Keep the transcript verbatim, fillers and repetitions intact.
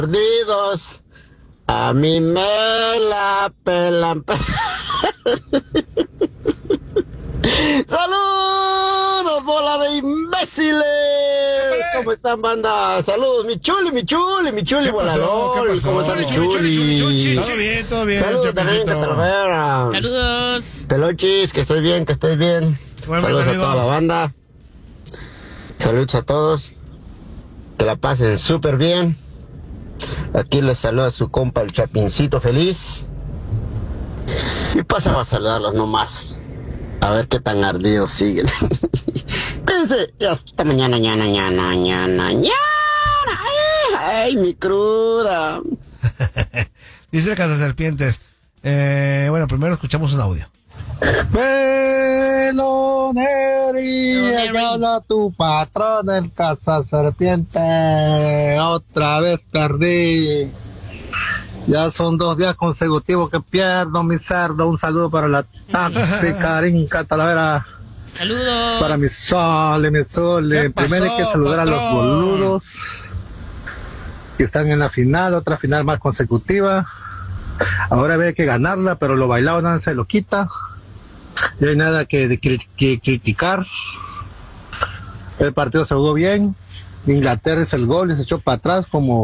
perdidos. A mí me la pelan. ¡Saludos, bola de imbéciles! ¿Cómo están, banda? Saludos, mi chuli, mi chuli, mi chuli, volador. ¿Cómo está mi chuli? Todo bien, todo bien. Saludos también, Catalvera. Saludos. Pelochis, que estés bien, que estés bien. Bueno, Saludos amigo. a toda la banda. Saludos a todos. Que la pasen súper bien. Aquí les saluda su compa el Chapincito Feliz. Y pasaba a saludarlos nomás. A ver qué tan ardidos siguen. Cuídense. Y hasta mañana, mañana, mañana, mañana, mañana. Ay, mi cruda. Dice el Cazaserpientes. Eh, bueno, primero escuchamos un audio. Pelonería, que habla tu patrón, el Cazaserpiente. Otra vez perdí. Ya son dos días consecutivos que pierdo, mi cerdo. Un saludo para la Taxi Karin Catalavera. Saludos. Para mi sol, mi sol. ¿Qué Primero hay que pasó, saludar a los patrón? boludos que están en la final, otra final más consecutiva. Ahora había que ganarla, pero lo bailado no se lo quita. No hay nada que, de, que, que criticar. El partido se jugó bien. Inglaterra es el gol y se echó para atrás como